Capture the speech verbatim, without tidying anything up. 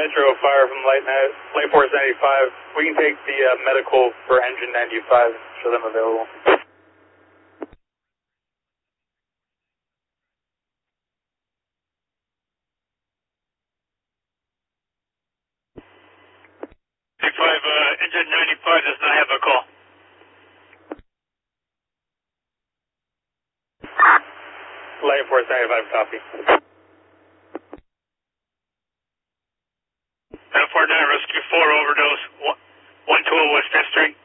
Metro Fire from Light, Light Force ninety-five. We can take the uh, medical for engine ninety-five, show them available. ninety-five, uh, engine ninety-five does not have a call. Light Force ninety-five, copy. nine four nine, Rescue four, overdose, one twelve West Fifth Street.